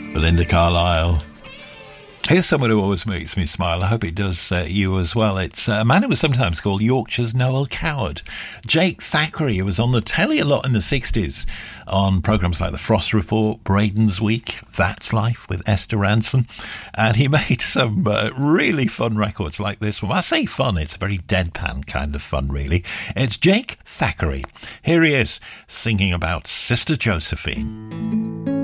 Belinda Carlisle. Here's someone who always makes me smile. I hope it does you as well. It's a man who was sometimes called Yorkshire's Noel Coward. Jake Thackeray, who was on the telly a lot in the 60s on programmes like The Frost Report, Braden's Week, That's Life with Esther Ranson. And he made some really fun records like this one. I say fun, it's very deadpan kind of fun, really. It's Jake Thackeray. Here he is singing about Sister Josephine.